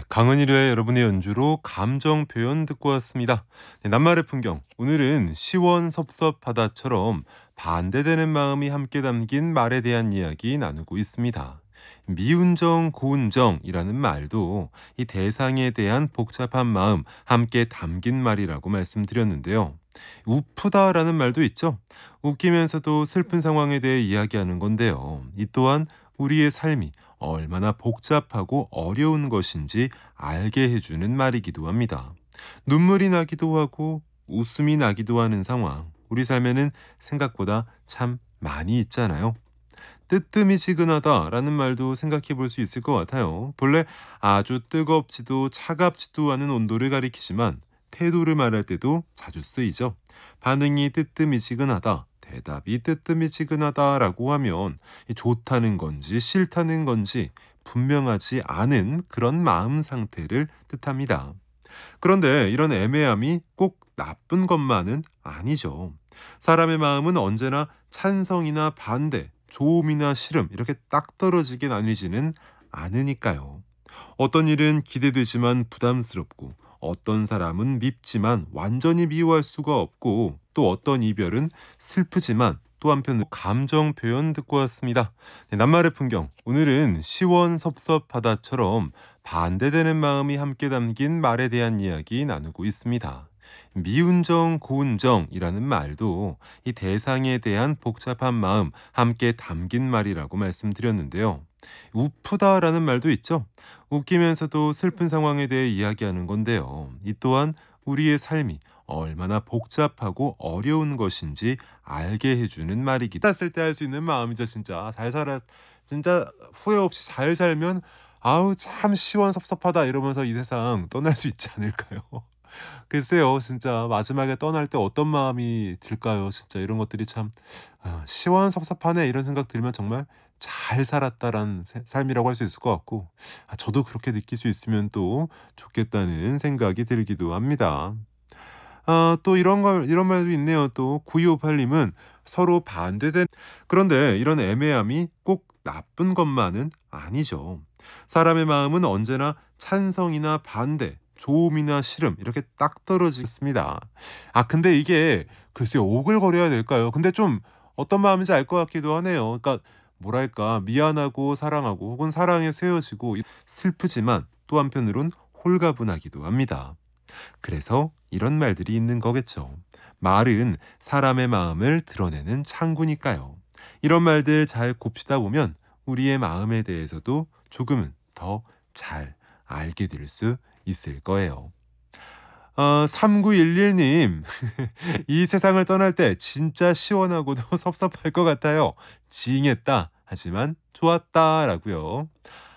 네, 강은일의 여러분의 연주로 감정 표현 듣고 왔습니다. 네, 낱말의 풍경. 오늘은 시원섭섭하다처럼 반대되는 마음이 함께 담긴 말에 대한 이야기 나누고 있습니다. 미운정, 고운정이라는 말도 이 대상에 대한 복잡한 마음 함께 담긴 말이라고 말씀드렸는데요. 우프다라는 말도 있죠. 웃기면서도 슬픈 상황에 대해 이야기하는 건데요. 이 또한 우리의 삶이 얼마나 복잡하고 어려운 것인지 알게 해주는 말이기도 합니다. 눈물이 나기도 하고 웃음이 나기도 하는 상황, 우리 삶에는 생각보다 참 많이 있잖아요. 뜨뜻미지근하다라는 말도 생각해 볼 수 있을 것 같아요. 본래 아주 뜨겁지도 차갑지도 않은 온도를 가리키지만 태도를 말할 때도 자주 쓰이죠. 반응이 뜨뜻미지근하다, 대답이 뜨뜻미지근하다라고 하면 이 좋다는 건지 싫다는 건지 분명하지 않은 그런 마음 상태를 뜻합니다. 그런데 이런 애매함이 꼭 나쁜 것만은 아니죠. 사람의 마음은 언제나 찬성이나 반대, 좋음이나 싫음 이렇게 딱 떨어지게 나뉘지는 않으니까요. 어떤 일은 기대되지만 부담스럽고 어떤 사람은 밉지만 완전히 미워할 수가 없고 또 어떤 이별은 슬프지만 또 한편으로 감정 표현 듣고 왔습니다. 네, 낱말의 풍경. 오늘은 시원섭섭하다처럼 반대되는 마음이 함께 담긴 말에 대한 이야기 나누고 있습니다. 미운정, 고운정이라는 말도 이 대상에 대한 복잡한 마음 함께 담긴 말이라고 말씀드렸는데요. 우프다라는 말도 있죠. 웃기면서도 슬픈 상황에 대해 이야기하는 건데요. 이 또한 우리의 삶이 얼마나 복잡하고 어려운 것인지 알게 해주는 말이기도. 살았을 때 할 수 있는 마음이죠, 진짜. 진짜 후회 없이 잘 살면 아우 참 시원섭섭하다 이러면서 이 세상 떠날 수 있지 않을까요? 글쎄요. 진짜 마지막에 떠날 때 어떤 마음이 들까요? 진짜 이런 것들이 참 '시원섭섭하네.' 이런 생각 들면 정말 '잘 살았다.'라는 삶이라고 할 수 있을 것 같고 저도 그렇게 느낄 수 있으면 또 좋겠다는 생각이 들기도 합니다. 또 이런 말도 있네요. 또 9258 님은 서로 반대된 그런데 이런 애매함이 꼭 나쁜 것만은 아니죠. 사람의 마음은 언제나 찬성이나 반대, 좋음이나 싫음 이렇게 딱 떨어지습니다. 근데 이게 글쎄요. 오글거려야 될까요? 근데 좀 어떤 마음인지 알 것 같기도 하네요. 그러니까 뭐랄까 미안하고 사랑하고 혹은 사랑에서 헤어지고 슬프지만 또 한편으론 홀가분하기도 합니다. 그래서 이런 말들이 있는 거겠죠. 말은 사람의 마음을 드러내는 창구니까요. 이런 말들 잘 곱시다 보면 우리의 마음에 대해서도 조금은 더 잘 알게 될 수 있을 거예요. 3911님, 이 세상을 떠날 때 진짜 시원하고도 섭섭할 것 같아요. 징했다. 하지만 좋았다. 라고요.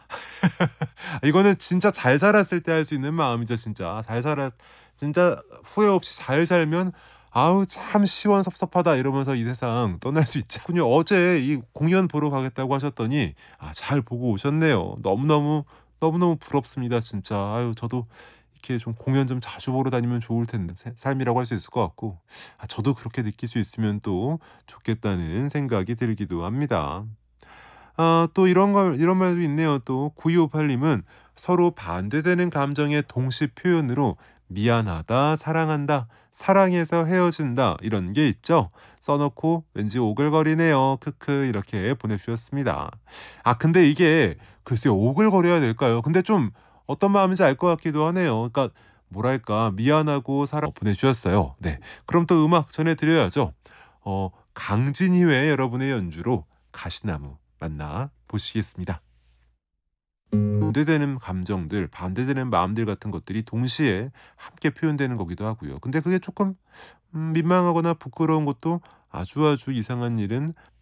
이거는 진짜 잘 살았을 때 할 수 있는 마음이죠, 진짜. 진짜 후회 없이 잘 살면 아우 참 시원섭섭하다 이러면서 이 세상 떠날 수 있지 군요. 어제 이 공연 보러 가겠다고 하셨더니 잘 보고 오셨네요. 너무너무 부럽습니다, 진짜. 아유 저도 이렇게 좀 공연 좀 자주 보러 다니면 좋을 텐데 삶이라고 할 수 있을 것 같고 저도 그렇게 느낄 수 있으면 또 좋겠다는 생각이 들기도 합니다. 또 이런 말도 있네요. 또 9258 님은 서로 반대되는 감정의 동시 표현으로 미안하다, 사랑한다, 사랑해서 헤어진다 이런 게 있죠. 써 놓고 왠지 오글거리네요. 크크 이렇게 보내주셨습니다. 근데 이게 글쎄요. 오글거려야 될까요? 근데 좀 어떤 마음인지 알 것 같기도 하네요. 그러니까 뭐랄까 미안하고 사랑 보내주셨어요. 네. 그럼 또 음악 전해드려야죠. 강진희의 여러분의 연주로 가시나무 만나 보시겠습니다. 반대되는 감정들, 반대되는 마음들 같은 것들이 동시에 함께 표현되는 거기도 하고요. 근데 그게 조금 민망하거나 부끄러운 것도 아주 이상한 일은